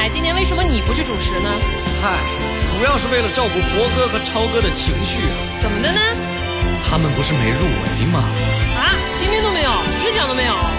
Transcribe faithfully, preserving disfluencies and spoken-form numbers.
仔，今年为什么你不去主持呢？ 嗨，主要是为了照顾博哥和超哥的情绪啊。 怎么的呢？ 他们不是没入围吗？ 啊，今天都没有，一个奖都没有。